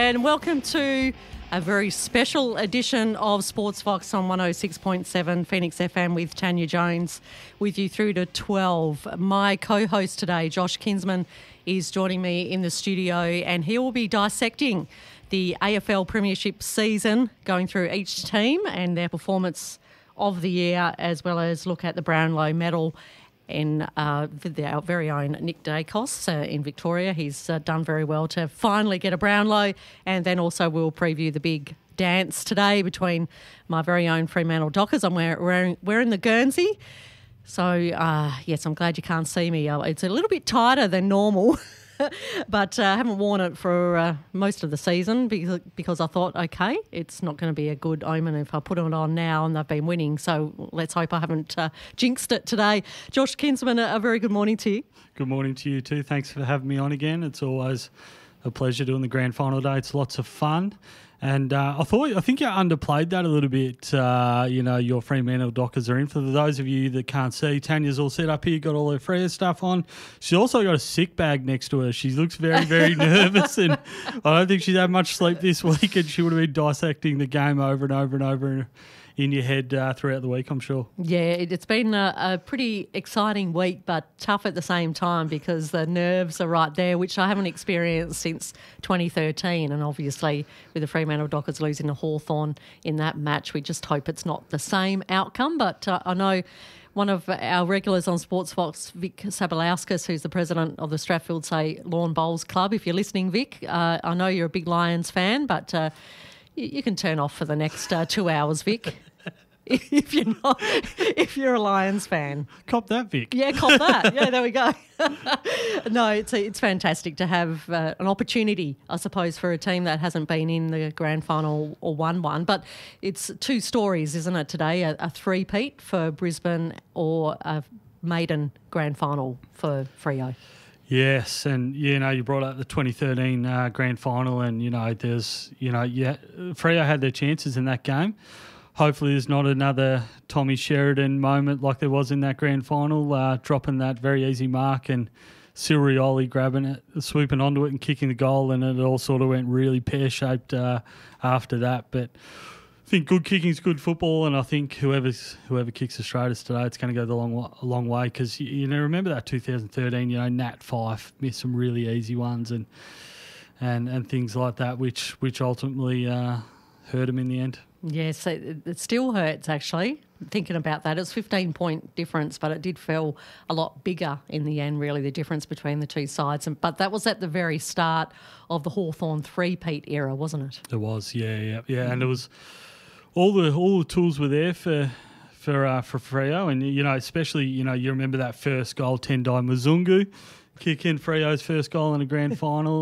and welcome to a very special edition of Sports Fox on 106.7 Phoenix FM with Tanya Jones with you through to 12. My co-host today, Josh Kinsman, is joining me in the studio, and he will be dissecting the AFL Premiership season, going through each team and their performance of the year, as well as look at the Brownlow medal in our very own Nick Dacos in Victoria. He's done very well to finally get a Brownlow, and then also we'll preview the big dance today between my very own Fremantle Dockers. I'm wearing the Guernsey. So, yes, I'm glad you can't see me. It's a little bit tighter than normal, but I haven't worn it for most of the season because I thought, okay, it's not going to be a good omen if I put it on now and they've been winning. So let's hope I haven't jinxed it today. Josh Kinsman, a very good morning to you. Good morning to you too. Thanks for having me on again. It's always a pleasure doing the grand final day. It's lots of fun. And I think you underplayed that a little bit. Your Fremantle Dockers are in. For those of you that can't see, Tanya's all set up here, got all her Freya stuff on. She's also got a sick bag next to her. She looks very, very nervous, and I don't think she's had much sleep this week, and she would have been dissecting the game over and over and over in your head throughout the week, I'm sure. Yeah, it's been a pretty exciting week, but tough at the same time because the nerves are right there, which I haven't experienced since 2013. And obviously with the Fremantle Dockers losing to Hawthorn in that match, we just hope it's not the same outcome. But I know one of our regulars on Sports Fox, Vic Sabalauskas, who's the president of the Strathfield Say Lawn Bowls Club. If you're listening, Vic, I know you're a big Lions fan, but you can turn off for the next 2 hours, Vic. If you're a Lions fan. Cop that, Vic. Yeah, cop that. Yeah, there we go. No, it's fantastic to have an opportunity, I suppose, for a team that hasn't been in the grand final or won one. But it's two stories, isn't it, today? A three-peat for Brisbane or a maiden grand final for Freo. Yes, and you brought up the 2013 grand final, and Freo had their chances in that game. Hopefully there's not another Tommy Sheridan moment like there was in that grand final, dropping that very easy mark and Sirioli grabbing it, swooping onto it and kicking the goal, and it all sort of went really pear-shaped after that. But I think good kicking is good football, and I think whoever kicks the straightest today, it's going to go a long way because, remember that 2013, Nat Fyfe missed some really easy ones and things like that, which ultimately hurt him in the end. Yes, it still hurts actually, thinking about that. It's 15-point difference, but it did feel a lot bigger in the end, really, the difference between the two sides. But that was at the very start of the Hawthorn three-peat era, wasn't it? It was, yeah. And it was all the tools were there for Freo, and especially you remember that first goal, Tendai Mzungu kicking Freo's first goal in a grand final,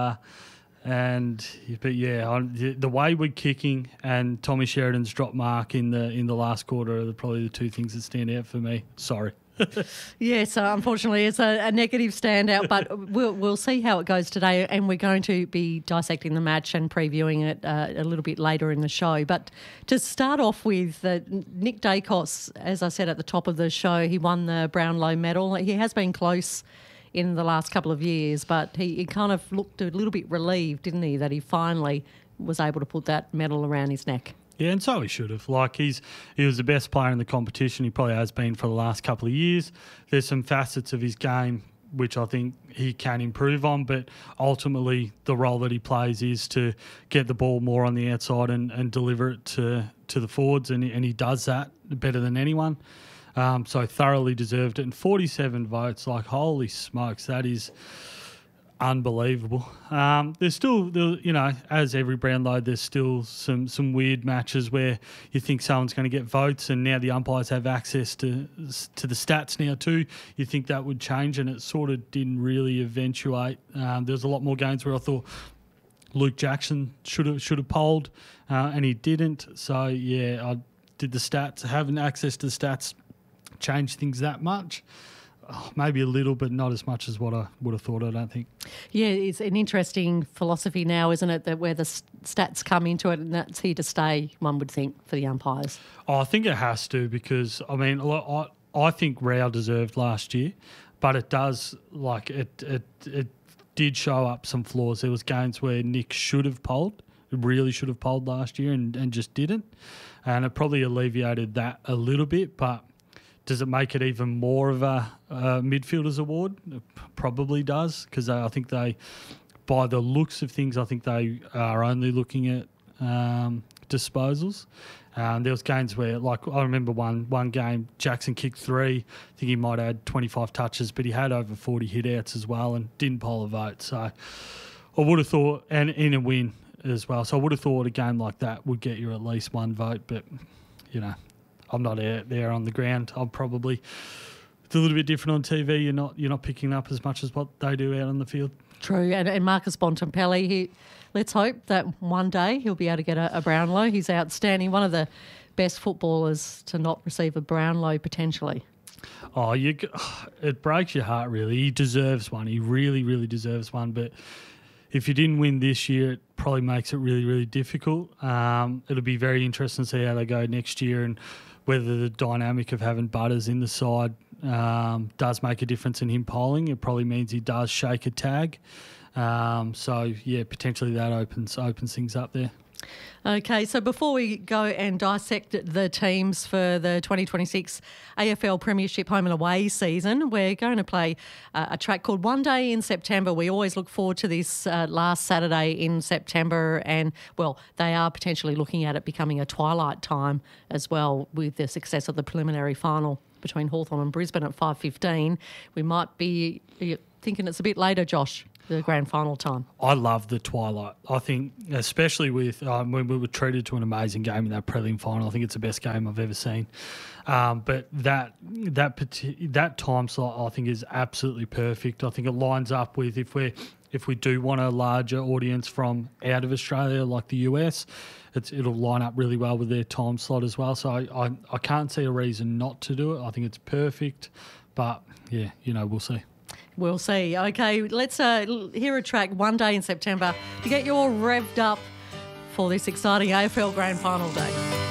the wayward kicking and Tommy Sheridan's drop mark in the last quarter are probably the two things that stand out for me. Sorry. Yes, unfortunately it's a negative standout, but we'll see how it goes today, and we're going to be dissecting the match and previewing it a little bit later in the show. But to start off with, Nick Dacos, as I said at the top of the show, he won the Brownlow medal. He has been close in the last couple of years, but he kind of looked a little bit relieved, didn't he, that he finally was able to put that medal around his neck. Yeah, and so he should have. He was the best player in the competition. He probably has been for the last couple of years. There's some facets of his game which I think he can improve on, but ultimately the role that he plays is to get the ball more on the outside and deliver it to the forwards, and he does that better than anyone. So thoroughly deserved it. And 47 votes, holy smokes, that is unbelievable. There's still, as every Brownlow, there's still some weird matches where you think someone's going to get votes, and now the umpires have access to the stats now too. You think that would change, and it sort of didn't really eventuate. There's a lot more games where I thought Luke Jackson should have polled, and he didn't. So yeah, did the stats, having access to the stats, change things that much? Maybe a little, but not as much as what I would have thought, I don't think. Yeah, it's an interesting philosophy now, isn't it, that where the stats come into it, and that's here to stay, one would think, for the umpires. I think it has to, because, I think Rao deserved last year, but it does, it did show up some flaws. There was games where Nick really should have polled last year and just didn't. And it probably alleviated that a little bit, but does it make it even more of a midfielders award? It probably does, because I think they, by the looks of things, I think they are only looking at disposals. There was games where, like, I remember one game, Jackson kicked 3. I think he might have had 25 touches, but he had over 40 hit-outs as well and didn't poll a vote. So I would have thought, and in a win as well, so I would have thought a game like that would get you at least one vote, but, you know, I'm not out there on the ground. I'm probably, it's a little bit different on TV. You're not picking up as much as what they do out on the field. True, and Marcus Bontempelli, let's hope that one day he'll be able to get a Brownlow. He's outstanding, one of the best footballers to not receive a Brownlow potentially. Oh, it breaks your heart, really. He deserves one. He really, really deserves one. But if you didn't win this year, it probably makes it really, really difficult. It'll be very interesting to see how they go next year and whether the dynamic of having Butters in the side does make a difference in him polling. It probably means he does shake a tag. So, yeah, potentially that opens things up there. Okay, so before we go and dissect the teams for the 2026 AFL Premiership home and away season, we're going to play a track called One Day in September. We always look forward to this last Saturday in September, and, well, they are potentially looking at it becoming a twilight time as well with the success of the preliminary final between Hawthorn and Brisbane at 5:15. We might be thinking it's a bit later, Josh, the grand final time. I love the twilight. I think, especially with when we were treated to an amazing game in that prelim final, I think it's the best game I've ever seen. But that time slot, I think, is absolutely perfect. I think it lines up with if we do want a larger audience from out of Australia, like the US, it'll line up really well with their time slot as well. So I can't see a reason not to do it. I think it's perfect. But, yeah, we'll see. We'll see. Okay, let's hear a track, One Day in September, to get you all revved up for this exciting AFL Grand Final day.